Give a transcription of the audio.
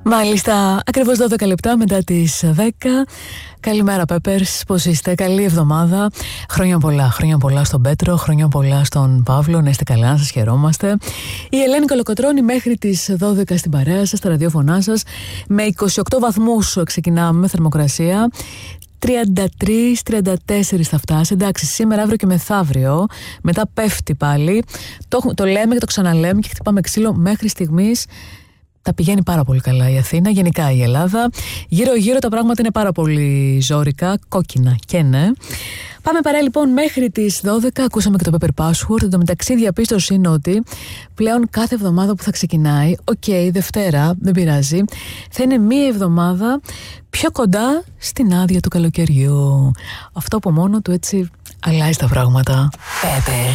Μάλιστα, ακριβώς 12 λεπτά μετά τις 10. Καλημέρα Peppers, πώς είστε? Καλή εβδομάδα. Χρόνια πολλά στον Πέτρο, χρόνια πολλά στον Παύλο. Να είστε καλά, να σας χαιρόμαστε. Η Ελένη Κολοκοτρώνη μέχρι τις 12 στην παρέα σας, στα ραδιόφωνά σας. Με 28 βαθμούς ξεκινάμε θερμοκρασία. 33-34 θα φτάσει. Εντάξει, σήμερα, αύριο και μεθαύριο. Μετά πέφτει πάλι. Το λέμε και το ξαναλέμε και χτυπάμε ξύλο. Μέχρι στιγμής τα πηγαίνει πάρα πολύ καλά η Αθήνα, γενικά η Ελλάδα. Γύρω-γύρω τα πράγματα είναι πάρα πολύ ζόρικα, κόκκινα και ναι. Πάμε παρέα λοιπόν μέχρι τις 12. Ακούσαμε και το Pepper Password. Εν τω μεταξύ, διαπίστωση είναι ότι πλέον κάθε εβδομάδα που θα ξεκινάει, Δευτέρα, δεν πειράζει, θα είναι μία εβδομάδα πιο κοντά στην άδεια του καλοκαιριού. Αυτό από μόνο του έτσι αλλάζει τα πράγματα. Pepper.